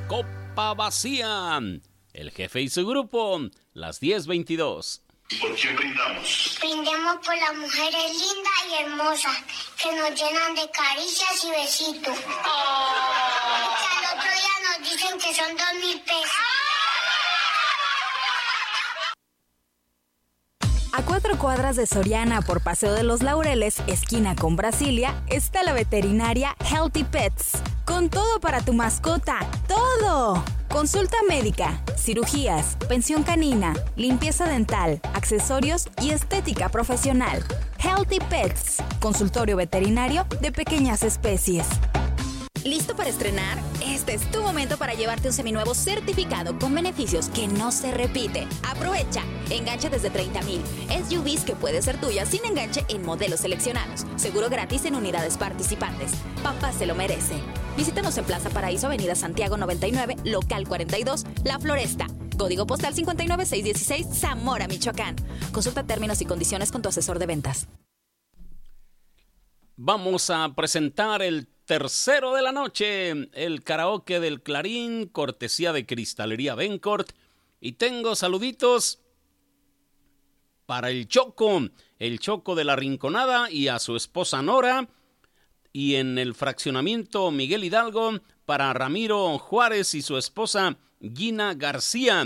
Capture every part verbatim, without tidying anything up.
copa vacía. El jefe y su grupo, las diez veintidós. ¿Por quién brindamos? Brindemos por las mujeres lindas y hermosas que nos llenan de caricias y besitos. Oh. Que al otro día nos dicen que son dos mil pesos. A cuatro cuadras de Soriana por Paseo de los Laureles, esquina con Brasilia, está la veterinaria Healthy Pets. Con todo para tu mascota, ¡todo! Consulta médica, cirugías, pensión canina, limpieza dental, accesorios y estética profesional. Healthy Pets, consultorio veterinario de pequeñas especies. ¿Listo para estrenar? Este es tu momento para llevarte un seminuevo certificado con beneficios que no se repite. Aprovecha. Enganche desde treinta mil. S U Vs que puede ser tuya sin enganche en modelos seleccionados. Seguro gratis en unidades participantes. Papá se lo merece. Visítanos en Plaza Paraíso, Avenida Santiago noventa y nueve, local cuarenta y dos, La Floresta. Código postal cincuenta y nueve mil seiscientos dieciséis, Zamora, Michoacán. Consulta términos y condiciones con tu asesor de ventas. Vamos a presentar el tercero de la noche, el karaoke del Clarín, cortesía de Cristalería Bencourt. Y tengo saluditos para el Choco, el Choco de la Rinconada y a su esposa Nora. Y en el fraccionamiento Miguel Hidalgo, para Ramiro Juárez y su esposa Gina García.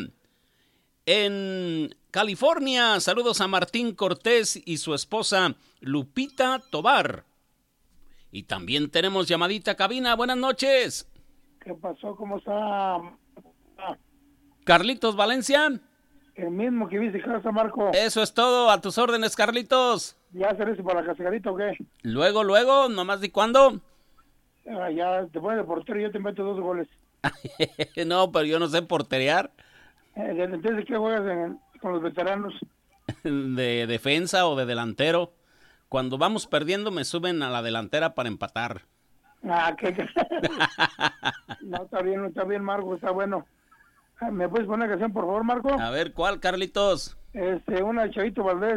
En California, saludos a Martín Cortés y su esposa Lupita Tobar. Y también tenemos llamadita a cabina. Buenas noches. ¿Qué pasó? ¿Cómo está? Carlitos Valencia. El mismo que viste casa, Marco. Eso es todo. A tus órdenes, Carlitos. ¿Ya hacer eso para la cascarita o qué? Luego, luego, nomás de cuándo. Ah, ya te pones de portero y yo te meto dos goles. No, pero yo no sé porterear. Eh, ¿Entonces qué juegas en, con los veteranos? De defensa o de delantero. Cuando vamos perdiendo me suben a la delantera para empatar. Ah, qué... No, está bien, no está bien, Marco, está bueno. ¿Me puedes poner una canción, por favor, Marco? A ver, ¿cuál, Carlitos? Este, una de Chavito Valdés.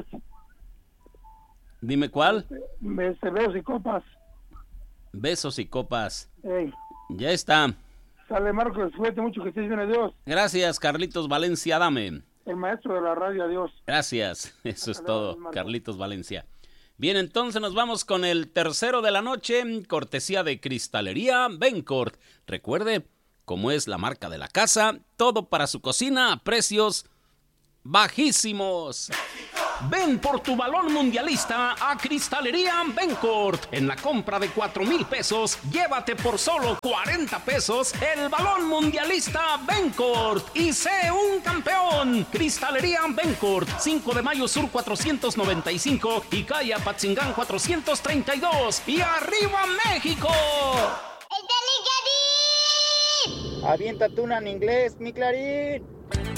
Dime cuál. Este, este, Besos y Copas. Besos y Copas. Ey. Ya está. Sale, Marco, suerte mucho, que estés bien, adiós. Gracias, Carlitos Valencia, dame. El maestro de la radio, adiós. Gracias, eso es Adiós, todo, Marco. Carlitos Valencia. Bien, entonces nos vamos con el tercero de la noche, cortesía de Cristalería Bencourt. Recuerde, como es la marca de la casa, todo para su cocina a precios bajísimos. Ven por tu balón mundialista a Cristalería Bencourt. En la compra de cuatro mil pesos, llévate por solo cuarenta pesos el balón mundialista Bencourt y sé un campeón. Cristalería Bencourt, cinco de mayo sur cuatrocientos noventa y cinco y calle Apatzingán cuatrocientos treinta y dos. ¡Y arriba México! ¡El Clarín! Aviéntate una en inglés, mi Clarín.